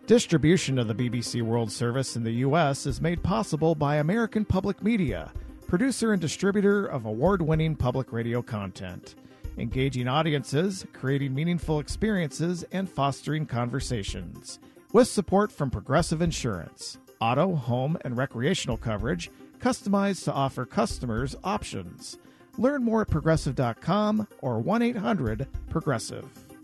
Distribution of the BBC World Service in the U.S. is made possible by American Public Media, producer and distributor of award-winning public radio content, engaging audiences, creating meaningful experiences, and fostering conversations. With support from Progressive Insurance, auto, home, and recreational coverage, customized to offer customers options. Learn more at Progressive.com or 1-800-PROGRESSIVE.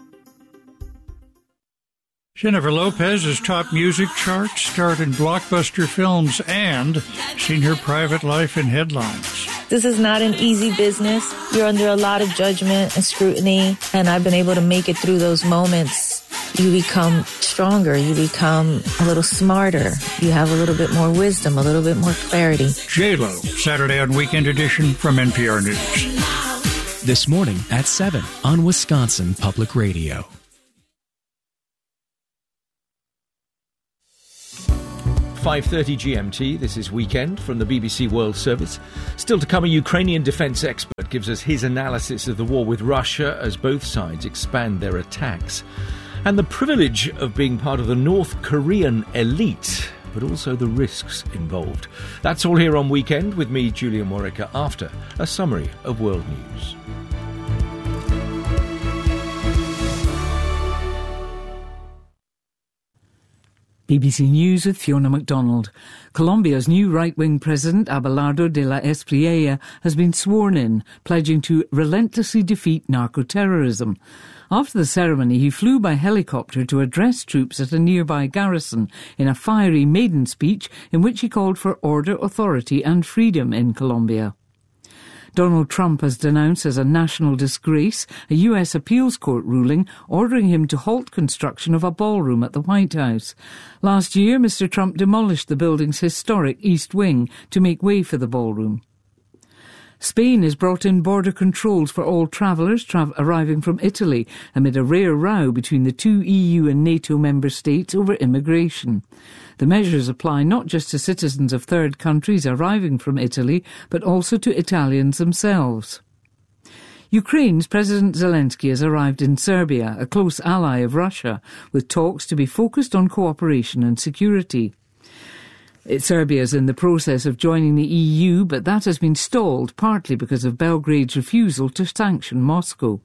Jennifer Lopez has topped music charts, starred in blockbuster films, and seen her private life in headlines. This is not an easy business. You're under a lot of judgment and scrutiny, and I've been able to make it through those moments. You become stronger. You become a little smarter. You have a little bit more wisdom, a little bit more clarity. J-Lo, Saturday on Weekend Edition from NPR News. This morning at 7 on Wisconsin Public Radio. 5:30 GMT. This is Weekend from the BBC World Service. Still to come, a Ukrainian defence expert gives us his analysis of the war with Russia as both sides expand their attacks. And the privilege of being part of the North Korean elite, but also the risks involved. That's all here on Weekend with me, Julian Warwicker, after a summary of world news. BBC News with Fiona MacDonald. Colombia's new right-wing president, Abelardo de la Espriella, has been sworn in, pledging to relentlessly defeat narco-terrorism. After the ceremony, he flew by helicopter to address troops at a nearby garrison in a fiery maiden speech in which he called for order, authority and freedom in Colombia. Donald Trump has denounced as a national disgrace a U.S. appeals court ruling ordering him to halt construction of a ballroom at the White House. Last year, Mr. Trump demolished the building's historic East Wing to make way for the ballroom. Spain has brought in border controls for all travellers arriving from Italy amid a rare row between the two EU and NATO member states over immigration. The measures apply not just to citizens of third countries arriving from Italy, but also to Italians themselves. Ukraine's President Zelensky has arrived in Serbia, a close ally of Russia, with talks to be focused on cooperation and security. Serbia is in the process of joining the EU, but that has been stalled partly because of Belgrade's refusal to sanction Moscow.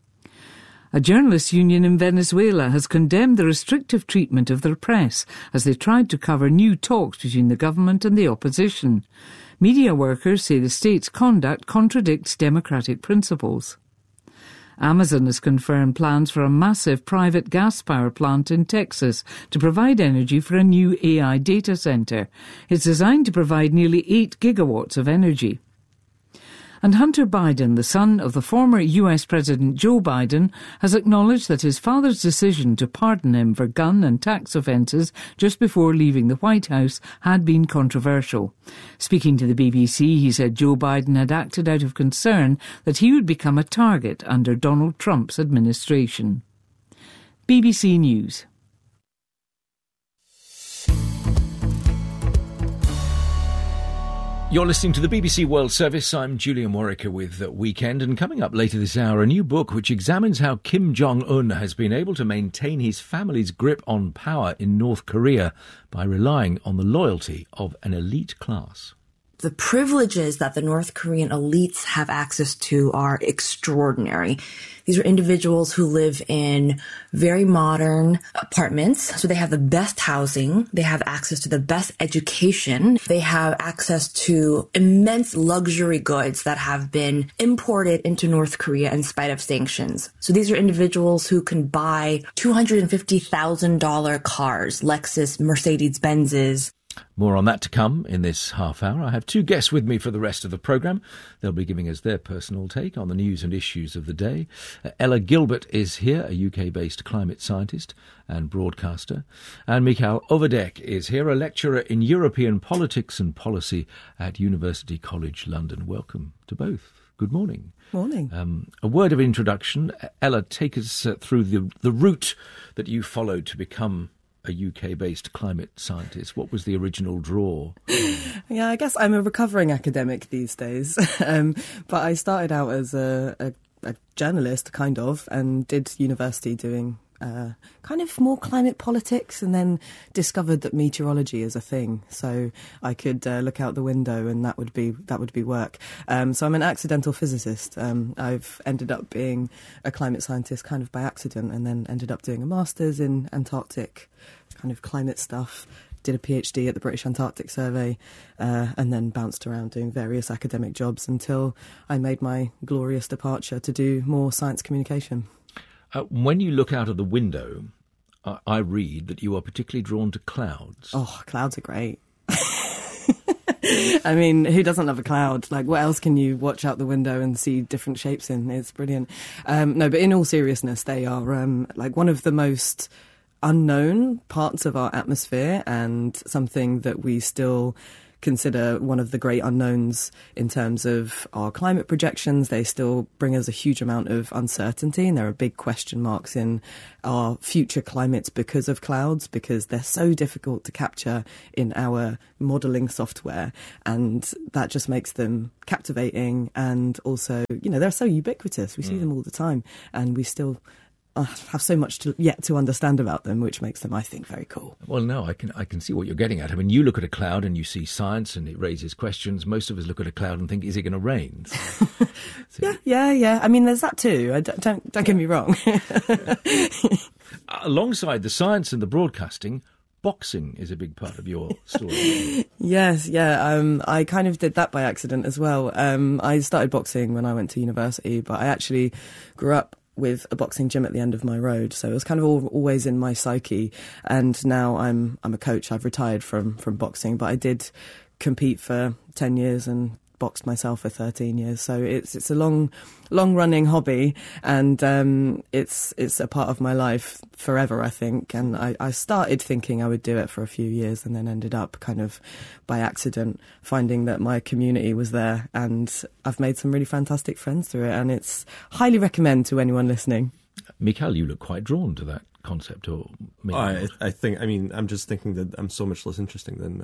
A journalists' union in Venezuela has condemned the restrictive treatment of the press as they tried to cover new talks between the government and the opposition. Media workers say the state's conduct contradicts democratic principles. Amazon has confirmed plans for a massive private gas power plant in Texas to provide energy for a new AI data center. It's designed to provide nearly 8 gigawatts of energy. And Hunter Biden, the son of the former US President Joe Biden, has acknowledged that his father's decision to pardon him for gun and tax offences just before leaving the White House had been controversial. Speaking to the BBC, he said Joe Biden had acted out of concern that he would become a target under Donald Trump's administration. BBC News. You're listening to the BBC World Service. I'm Julian Warwicker with Weekend, and coming up later this hour, a new book which examines how Kim Jong-un has been able to maintain his family's grip on power in North Korea by relying on the loyalty of an elite class. The privileges that the North Korean elites have access to are extraordinary. These are individuals who live in very modern apartments. So they have the best housing. They have access to the best education. They have access to immense luxury goods that have been imported into North Korea in spite of sanctions. So these are individuals who can buy $250,000 cars, Lexus, Mercedes-Benzes. More on that to come in this half hour. I have two guests with me for the rest of the programme. They'll be giving us their personal take on the news and issues of the day. Ella Gilbert is here, a UK-based climate scientist and broadcaster. And Mikhail Overdek is here, a lecturer in European politics and policy at University College London. Welcome to both. Good morning. Morning. A word of introduction. Ella, take us through the route that you followed to become a UK-based climate scientist. What was the original draw? Yeah, I guess I'm a recovering academic these days. But I started out as a journalist, kind of, and did university doing kind of more climate politics, and then discovered that meteorology is a thing. So I could look out the window, and that would be work. So I'm an accidental physicist. I've ended up being a climate scientist kind of by accident, and then ended up doing a master's in Antarctic kind of climate stuff. Did a PhD at the British Antarctic Survey, and then bounced around doing various academic jobs until I made my glorious departure to do more science communication. When you look out of the window, I read that you are particularly drawn to clouds. Oh, clouds are great. I mean, who doesn't love a cloud? Like, what else can you watch out the window and see different shapes in? It's brilliant. No, but in all seriousness, they are like one of the most unknown parts of our atmosphere, and something that we still consider one of the great unknowns in terms of our climate projections. They still bring us a huge amount of uncertainty, and there are big question marks in our future climates because of clouds, because they're so difficult to capture in our modelling software, and that just makes them captivating. And also, you know, they're so ubiquitous. We see them all the time, and we still have so much yet to understand about them, which makes them, I think, very cool. Well, no, I can see what you're getting at. I mean, you look at a cloud and you see science and it raises questions. Most of us look at a cloud and think, is it going to rain? Yeah. I mean, there's that too. Don't get me wrong. Alongside the science and the broadcasting, boxing is a big part of your story. Yes, yeah. I kind of did that by accident as well. I started boxing when I went to university, but I actually grew up with a boxing gym at the end of my road, so it was kind of always in my psyche. And now I'm a coach. I've retired from boxing, but I did compete for 10 years and boxed myself for 13 years. So it's a long running hobby, and it's a part of my life forever, I think. And I started thinking I would do it for a few years, and then ended up kind of by accident finding that my community was there, and I've made some really fantastic friends through it, and it's highly recommend to anyone listening. Mikhail, you look quite drawn to that concept, or maybe I think, I mean, I'm just thinking that I'm so much less interesting than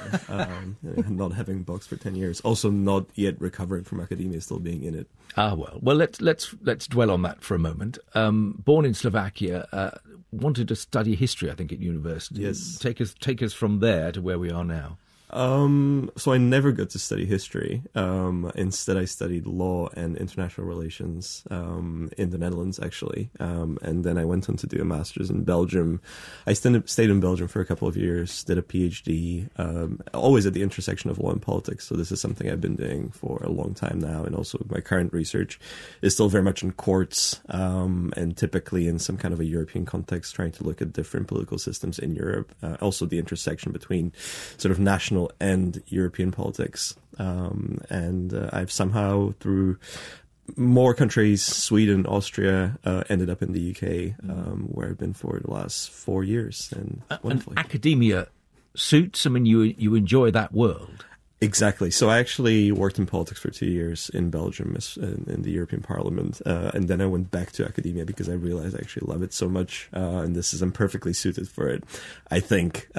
not having boxed for 10 years. Also, not yet recovering from academia, still being in it. Well, let's dwell on that for a moment. Born in Slovakia, wanted to study history, I think, at university. Yes. Take us from there to where we are now. So I never got to study history. Instead, I studied law and international relations in the Netherlands, actually. And then I went on to do a master's in Belgium. I stayed in Belgium for a couple of years, did a PhD, always at the intersection of law and politics. So this is something I've been doing for a long time now. And also my current research is still very much in courts, and typically in some kind of a European context, trying to look at different political systems in Europe. Also the intersection between sort of national and European politics. And I've somehow, through more countries, Sweden, Austria, ended up in the UK, where I've been for the last 4 years. And academia suits? I mean, you enjoy that world? Exactly. So I actually worked in politics for 2 years in Belgium, in the European Parliament, and then I went back to academia because I realized I actually love it so much, and I'm perfectly suited for it, I think.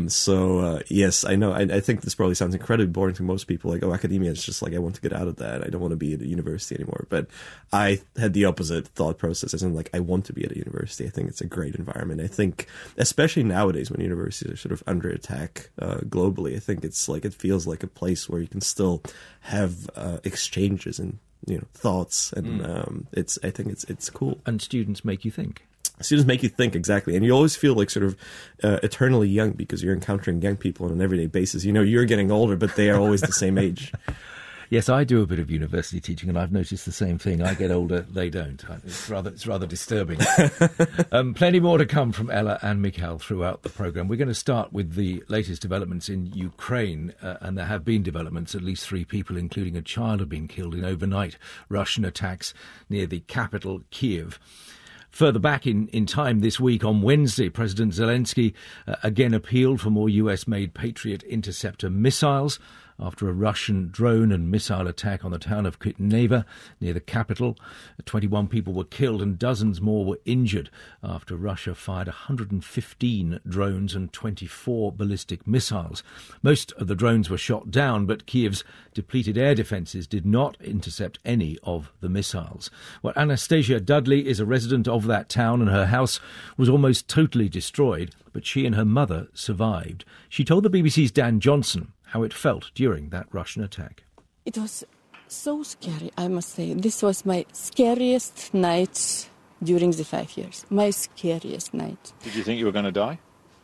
Yes, I know. I think this probably sounds incredibly boring to most people. Like, academia is just like, I want to get out of that. I don't want to be at a university anymore. But I had the opposite thought process, as in, like, I want to be at a university. I think it's a great environment. I think, especially nowadays when universities are sort of under attack globally, I think it feels like a place where you can still have exchanges and thoughts, and I think it's cool. And students make you think. Students make you think, exactly, and you always feel like sort of eternally young because you're encountering young people on an everyday basis. You're getting older, but they are always the same age. Yes, I do a bit of university teaching, and I've noticed the same thing. I get older, they don't. It's rather disturbing. Plenty more to come from Ella and Mikhail throughout the programme. We're going to start with the latest developments in Ukraine, and there have been developments. At least 3 people, including a child, have been killed in overnight Russian attacks near the capital, Kyiv. Further back in time this week, on Wednesday, President Zelensky again appealed for more US-made Patriot interceptor missiles after a Russian drone and missile attack on the town of Kutneva near the capital. 21 people were killed and dozens more were injured after Russia fired 115 drones and 24 ballistic missiles. Most of the drones were shot down, but Kiev's depleted air defences did not intercept any of the missiles. Well, Anastasia Dudley is a resident of that town and her house was almost totally destroyed, but she and her mother survived. She told the BBC's Dan Johnson how it felt during that Russian attack. It was so scary, I must say. This was my scariest night during the 5 years. My scariest night. Did you think you were going to die?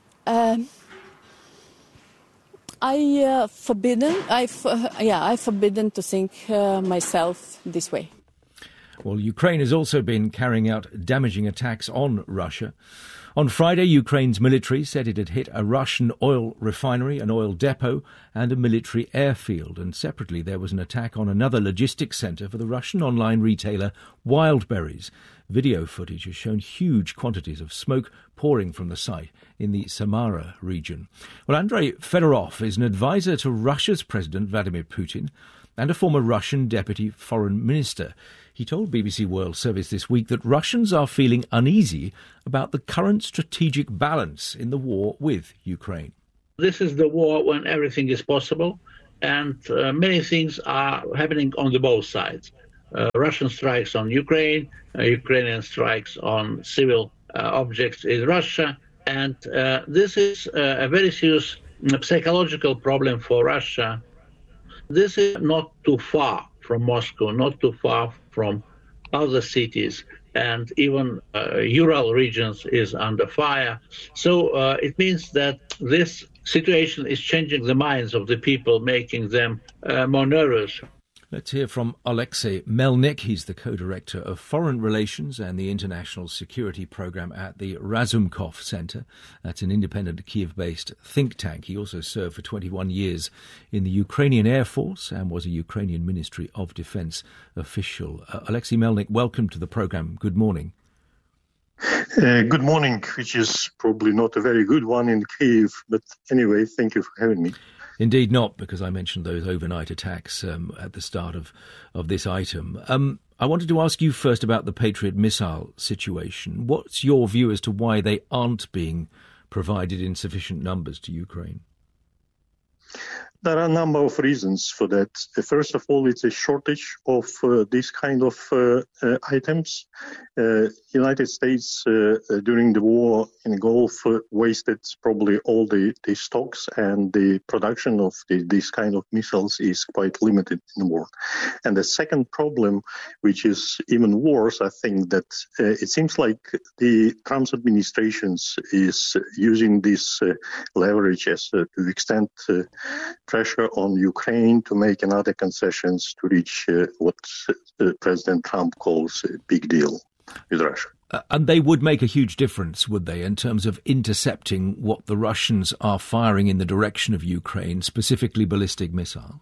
I forbidden to think myself this way. Well, Ukraine has also been carrying out damaging attacks on Russia. On Friday, Ukraine's military said it had hit a Russian oil refinery, an oil depot, and a military airfield. And separately, there was an attack on another logistics centre for the Russian online retailer Wildberries. Video footage has shown huge quantities of smoke pouring from the site in the Samara region. Well, Andrei Fedorov is an advisor to Russia's President Vladimir Putin and a former Russian deputy foreign minister. He told BBC World Service this week that Russians are feeling uneasy about the current strategic balance in the war with Ukraine. This is the war when everything is possible, and many things are happening on the both sides. Russian strikes on Ukraine, Ukrainian strikes on civil objects in Russia, and this is a very serious psychological problem for Russia. This is not too far from Moscow, not too far from other cities, and even Ural regions is under fire. So it means that this situation is changing the minds of the people, making them more nervous. Let's hear from Alexei Melnik. He's the co-director of Foreign Relations and the International Security Programme at the Razumkov Center. That's an independent Kiev-based think tank. He also served for 21 years in the Ukrainian Air Force and was a Ukrainian Ministry of Defense official. Alexei Melnik, welcome to the programme. Good morning. Good morning, which is probably not a very good one in Kiev, but anyway, thank you for having me. Indeed not, because I mentioned those overnight attacks at the start of this item. I wanted to ask you first about the Patriot missile situation. What's your view as to why they aren't being provided in sufficient numbers to Ukraine? There are a number of reasons for that. First of all, it's a shortage of these kind of items. United States, during the war in the Gulf, wasted probably all the stocks, and the production of these kind of missiles is quite limited in the world. And the second problem, which is even worse, I think that it seems like the Trump administration is using this leverage as to extend pressure on Ukraine to make another concessions to reach what President Trump calls a big deal with Russia. And they would make a huge difference, would they, in terms of intercepting what the Russians are firing in the direction of Ukraine, specifically ballistic missiles?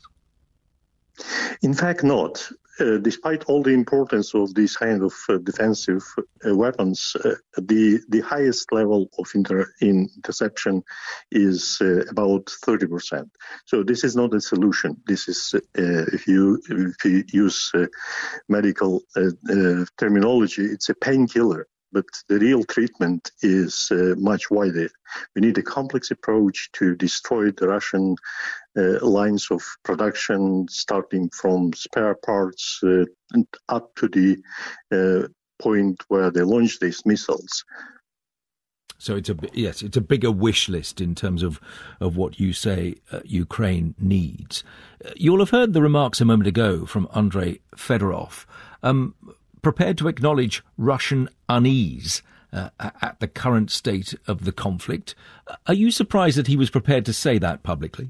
In fact, not. Despite all the importance of these kind of defensive weapons, the highest level of interception is about 30%. So this is not a solution. This is, if you use medical terminology, it's a painkiller. But the real treatment is much wider. We need a complex approach to destroy the Russian lines of production, starting from spare parts up to the point where they launch these missiles. So it's a bigger wish list in terms of what you say Ukraine needs. You'll have heard the remarks a moment ago from Andrei Fedorov. Prepared to acknowledge Russian unease at the current state of the conflict. Are you surprised that he was prepared to say that publicly?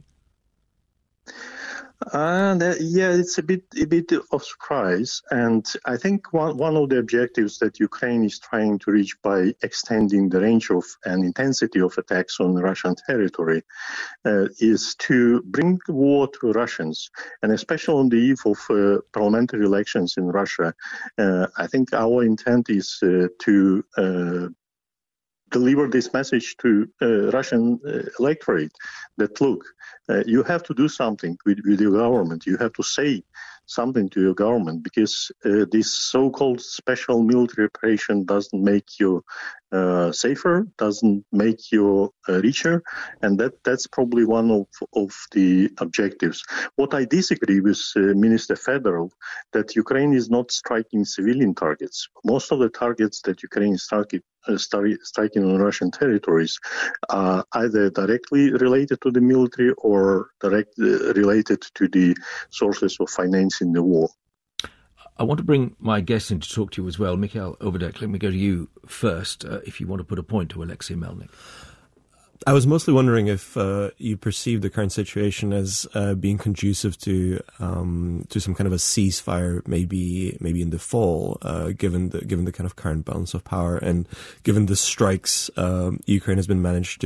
It's a bit of surprise, and I think one of the objectives that Ukraine is trying to reach by extending the range of and intensity of attacks on Russian territory is to bring war to Russians, and especially on the eve of parliamentary elections in Russia. I think our intent is to deliver this message to Russian electorate that, look, you have to do something with your government. You have to say something to your government, because this so-called special military operation doesn't make you safer, doesn't make you richer, and that's probably one of the objectives. What I disagree with Minister Fedorov, that Ukraine is not striking civilian targets. Most of the targets that Ukraine is striking on Russian territories are either directly related to the military or directly related to the sources of financing the war. I want to bring my guest in to talk to you as well. Mikhail Overdek, let me go to you first, if you want to put a point to Alexei Melnik. I was mostly wondering if you perceive the current situation as being conducive to some kind of a ceasefire, maybe in the fall, given the kind of current balance of power and given the strikes Ukraine has managed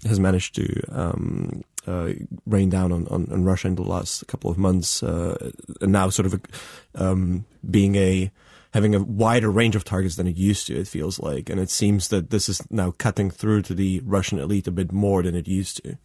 to rain down on Russia in the last couple of months, and now sort of having a wider range of targets than it used to, it feels like. And it seems that this is now cutting through to the Russian elite a bit more than it used to.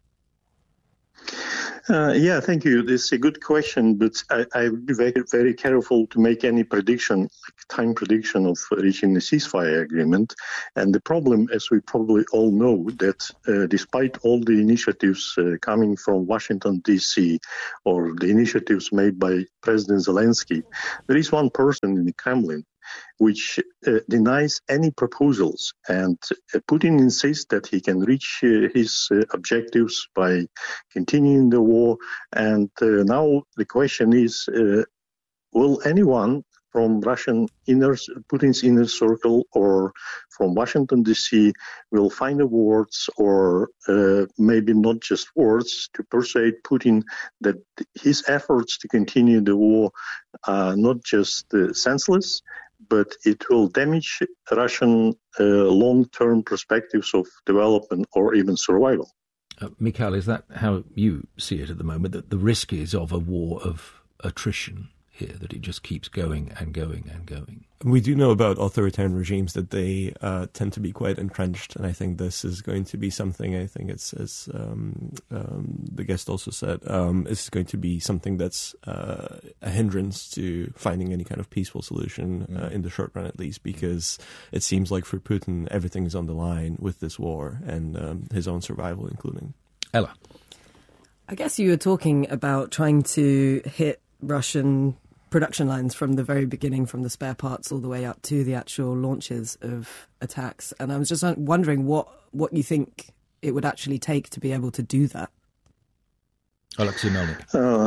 Yeah, thank you. This is a good question, but I would be very, very careful to make any prediction, time prediction of reaching a ceasefire agreement. And the problem, as we probably all know, that despite all the initiatives coming from Washington, D.C., or the initiatives made by President Zelensky, there is one person in the Kremlin which denies any proposals, and Putin insists that he can reach his objectives by continuing the war. And now the question is, will anyone from Putin's inner circle or from Washington, D.C. will find the words, or maybe not just words, to persuade Putin that his efforts to continue the war are not just senseless, but it will damage Russian long-term perspectives of development or even survival. Mikhail, is that how you see it at the moment, that the risk is of a war of attrition here, that it just keeps going and going and going? We do know about authoritarian regimes that they tend to be quite entrenched, and I think this is going to be something, I think it's, as the guest also said, it's going to be something that's a hindrance to finding any kind of peaceful solution in the short run, at least, because it seems like for Putin everything is on the line with this war, and his own survival including. Ella. I guess you were talking about trying to hit Russian production lines from the very beginning, from the spare parts all the way up to the actual launches of attacks. And I was just wondering what you think it would actually take to be able to do that. Alexei Melnik.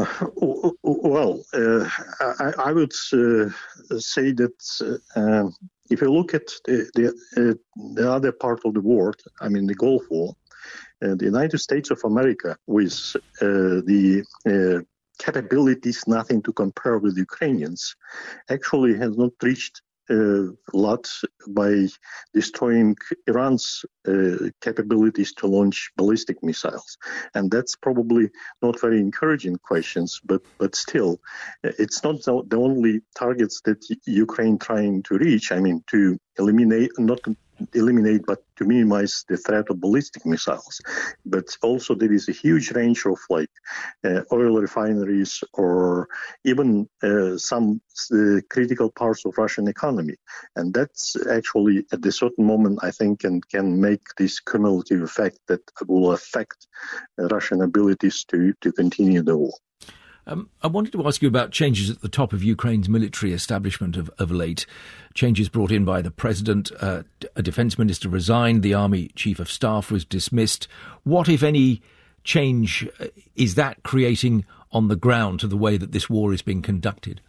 I would say that if you look at the other part of the world, I mean the Gulf War, the United States of America, with the capabilities nothing to compare with Ukrainians, actually has not reached a lot by destroying Iran's capabilities to launch ballistic missiles. And that's probably not very encouraging questions, but still, it's not the only targets that Ukraine trying to reach. I mean, to not eliminate, but to minimize the threat of ballistic missiles. But also there is a huge range of oil refineries or even some critical parts of Russian economy. And that's actually at a certain moment, I think, can make this cumulative effect that will affect Russian abilities to continue the war. I wanted to ask you about changes at the top of Ukraine's military establishment of late. Changes brought in by the president. A defence minister resigned. The army chief of staff was dismissed. What, if any, change is that creating on the ground to the way that this war is being conducted?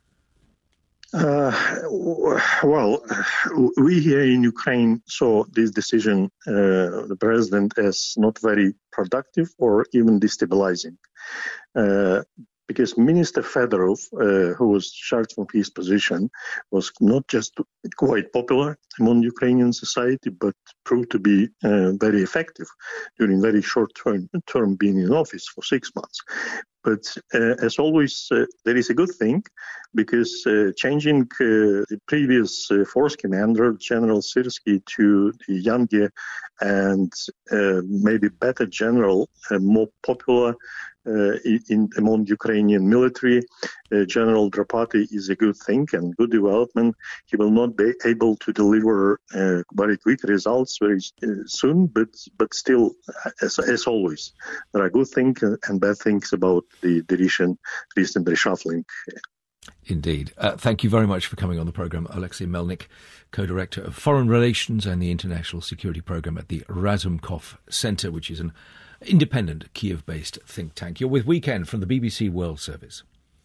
We here in Ukraine saw this decision, the president, as not very productive or even destabilizing. because Minister Fedorov, who was charged from his position, was not just quite popular among Ukrainian society, but proved to be very effective during very short term being in office for 6 months. But as always, there is a good thing, because changing the previous force commander, General Syrskyi, to the younger and maybe better general, more popular among Ukrainian military, General Drapati, is a good thing and good development. He will not be able to deliver very quick results very soon, but still, as always, there are good things and bad things about the recent reshuffling. Indeed. Thank you very much for coming on the programme, Alexei Melnik, co-director of Foreign Relations and the International Security Programme at the Razumkov Center, which is an independent Kiev-based think tank. You're with Weekend from the BBC World Service.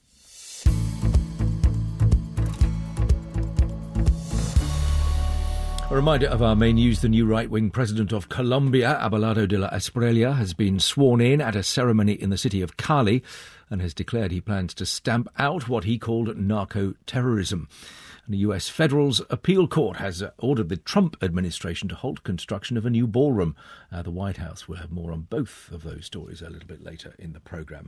A reminder of our main news: the new right-wing president of Colombia, Abelardo de la Espriella, has been sworn in at a ceremony in the city of Cali and has declared he plans to stamp out what he called narco-terrorism. And the US Federal's Appeal Court has ordered the Trump administration to halt construction of a new ballroom. The White House will have more on both of those stories a little bit later in the programme.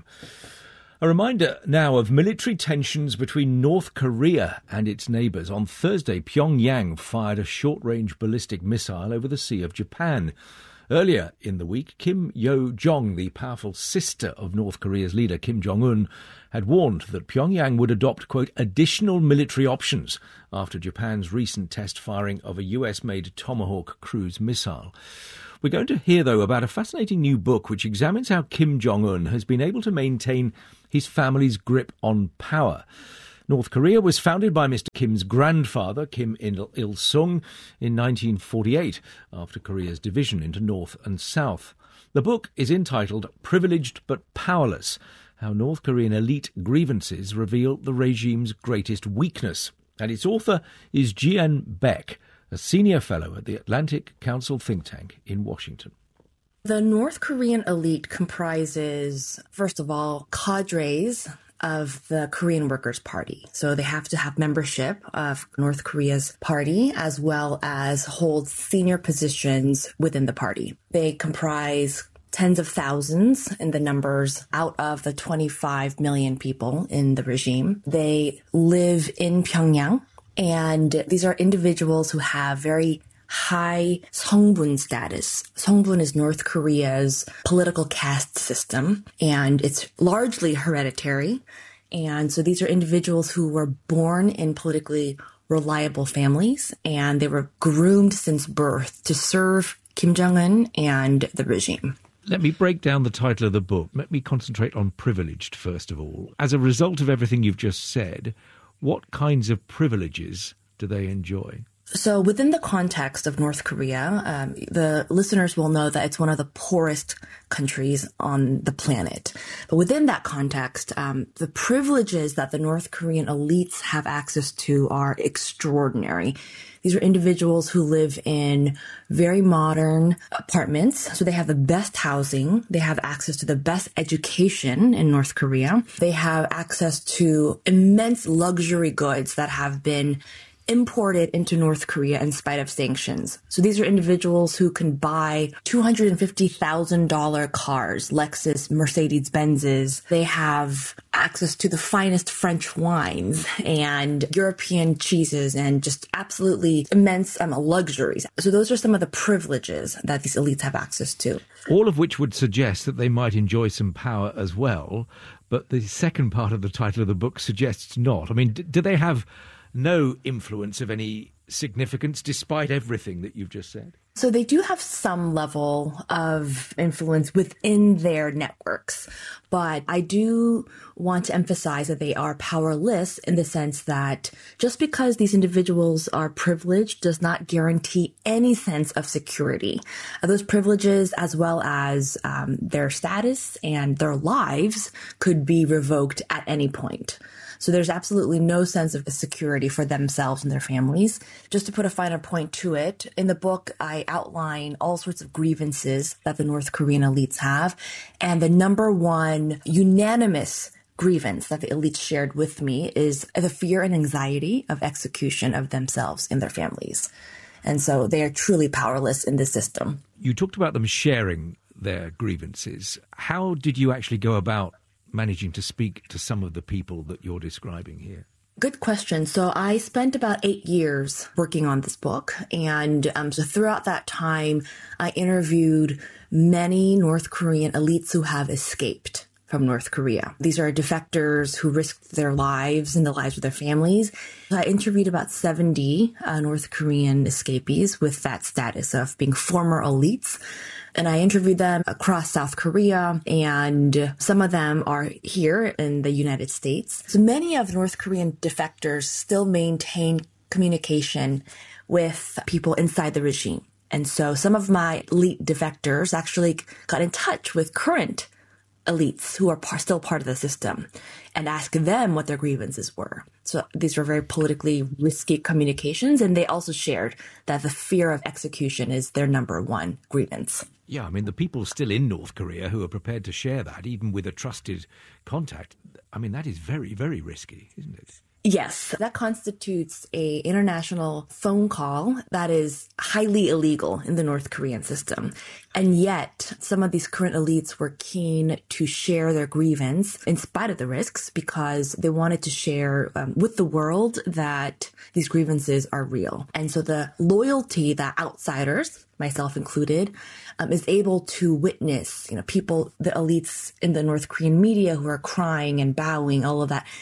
A reminder now of military tensions between North Korea and its neighbours. On Thursday, Pyongyang fired a short-range ballistic missile over the Sea of Japan. Earlier in the week, Kim Yo-jong, the powerful sister of North Korea's leader Kim Jong-un, had warned that Pyongyang would adopt, quote, additional military options after Japan's recent test firing of a US-made Tomahawk cruise missile. We're going to hear, though, about a fascinating new book which examines how Kim Jong-un has been able to maintain his family's grip on power. North Korea was founded by Mr. Kim's grandfather, Kim Il-sung, in 1948, after Korea's division into North and South. The book is entitled Privileged but Powerless: How North Korean Elite Grievances Reveal the Regime's Greatest Weakness. And its author is Jian Beck, a senior fellow at the Atlantic Council think tank in Washington. The North Korean elite comprises, first of all, cadres of the Korean Workers' Party. So they have to have membership of North Korea's party, as well as hold senior positions within the party. They comprise tens of thousands in the numbers out of the 25 million people in the regime. They live in Pyongyang, and these are individuals who have very high Songbun status. Songbun is North Korea's political caste system, and it's largely hereditary. And so these are individuals who were born in politically reliable families, and they were groomed since birth to serve Kim Jong-un and the regime. Let me break down the title of the book. Let me concentrate on privileged, first of all. As a result of everything you've just said, what kinds of privileges do they enjoy? So within the context of North Korea, the listeners will know that it's one of the poorest countries on the planet. But within that context, the privileges that the North Korean elites have access to are extraordinary. These are individuals who live in very modern apartments. So they have the best housing. They have access to the best education in North Korea. They have access to immense luxury goods that have been imported into North Korea in spite of sanctions. So these are individuals who can buy $250,000 cars, Lexus, Mercedes-Benzes. They have access to the finest French wines and European cheeses and just absolutely immense luxuries. So those are some of the privileges that these elites have access to. All of which would suggest that they might enjoy some power as well. But the second part of the title of the book suggests not. I mean, do they have no influence of any significance despite everything that you've just said? So they do have some level of influence within their networks, but I do want to emphasize that they are powerless in the sense that just because these individuals are privileged does not guarantee any sense of security. Those privileges, as well as their status and their lives, could be revoked at any point. So there's absolutely no sense of security for themselves and their families. Just to put a finer point to it, in the book, I outline all sorts of grievances that the North Korean elites have. And the number one unanimous grievance that the elites shared with me is the fear and anxiety of execution of themselves and their families. And so they are truly powerless in the system. You talked about them sharing their grievances. How did you actually go about managing to speak to some of the people that you're describing here? Good question. So I spent about 8 years working on this book. And so throughout that time, I interviewed many North Korean elites who have escaped from North Korea. These are defectors who risked their lives and the lives of their families. I interviewed about 70 North Korean escapees with that status of being former elites. And I interviewed them across South Korea, and some of them are here in the United States. So many of North Korean defectors still maintain communication with people inside the regime. And so some of my elite defectors actually got in touch with current elites who are still part of the system and ask them what their grievances were. So these were very politically risky communications, and they also shared that the fear of execution is their number one grievance. Yeah, I mean, the people still in North Korea who are prepared to share that, even with a trusted contact, I mean, that is very, very risky, isn't it? Yes, that constitutes an international phone call that is highly illegal in the North Korean system. And yet, some of these current elites were keen to share their grievance in spite of the risks because they wanted to share with the world that these grievances are real. And so the loyalty that outsiders, myself included, is able to witness, people, the elites in the North Korean media who are crying and bowing, all of that.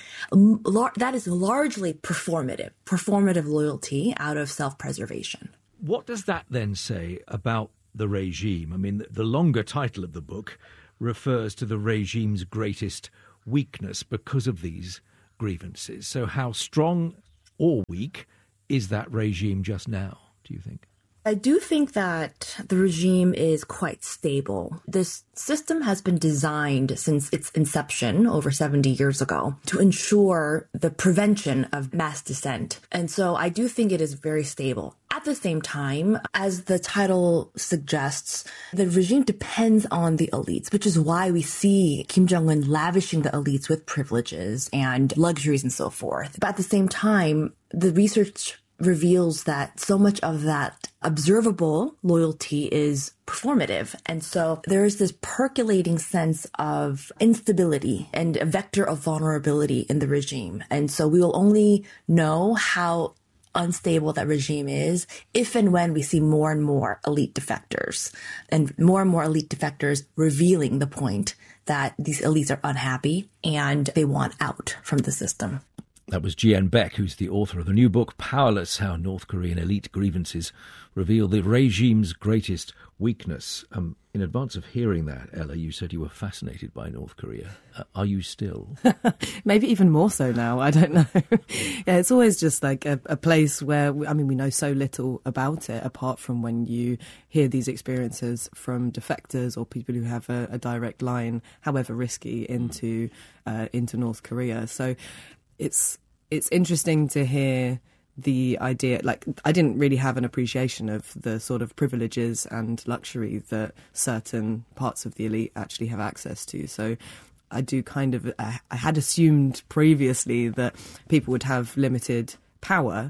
That is largely performative loyalty out of self-preservation. What does that then say about the regime? I mean, the longer title of the book refers to the regime's greatest weakness because of these grievances. So how strong or weak is that regime just now, do you think? I do think that the regime is quite stable. This system has been designed since its inception over 70 years ago to ensure the prevention of mass dissent. And so I do think it is very stable. At the same time, as the title suggests, the regime depends on the elites, which is why we see Kim Jong-un lavishing the elites with privileges and luxuries and so forth. But at the same time, the research reveals that so much of that observable loyalty is performative. And so there is this percolating sense of instability and a vector of vulnerability in the regime. And so we will only know how unstable that regime is if and when we see more and more elite defectors and more elite defectors revealing the point that these elites are unhappy and they want out from the system. That was Ji-Yeon Baek, who's the author of the new book, Powerless, How North Korean Elite Grievances Reveal the Regime's Greatest Weakness. In advance of hearing that, Ella, you said you were fascinated by North Korea. Are you still? Maybe even more so now, I don't know. Yeah, it's always just like a place where, we know so little about it, apart from when you hear these experiences from defectors or people who have a direct line, however risky, into North Korea. So it's interesting to hear the idea, I didn't really have an appreciation of the sort of privileges and luxury that certain parts of the elite actually have access to. So I do I had assumed previously that people would have limited power,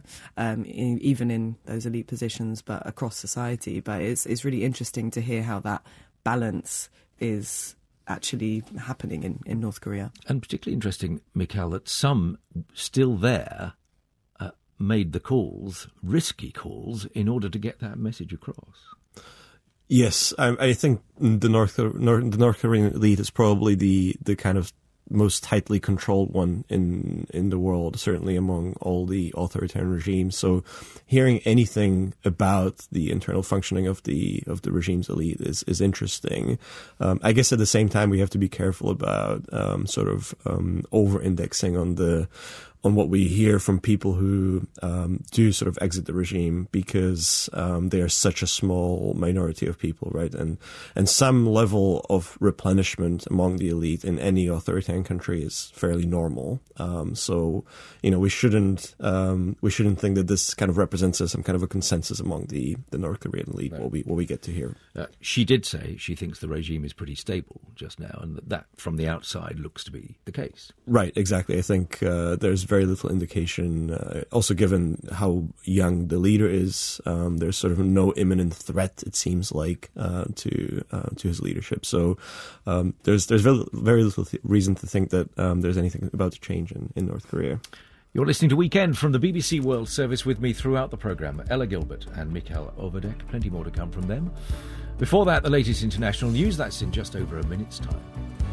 even in those elite positions, but across society. But it's really interesting to hear how that balance is actually happening in North Korea. And particularly interesting, Mikhail, that some still there made the calls, risky calls, in order to get that message across. Yes, I think the North Korean elite is probably the kind of most tightly controlled one in the world, certainly among all the authoritarian regimes. So hearing anything about the internal functioning of the regime's elite is interesting. I guess at the same time we have to be careful about over-indexing on on what we hear from people who do sort of exit the regime, because they are such a small minority of people, right? And some level of replenishment among the elite in any authoritarian country is fairly normal. So, we shouldn't think that this kind of represents some kind of a consensus among the North Korean elite. Right. What we get to hear. She did say she thinks the regime is pretty stable just now, and that from the outside looks to be the case. Right, exactly. I think there's very little indication, also given how young the leader is, there's sort of no imminent threat, it seems like, to his leadership. So there's very little reason to think that there's anything about to change in North Korea. You're listening to Weekend from the BBC World Service. With me throughout the programme, Ella Gilbert and Mikhail Overdek. Plenty more to come from them. Before that, the latest international news. That's in just over a minute's time.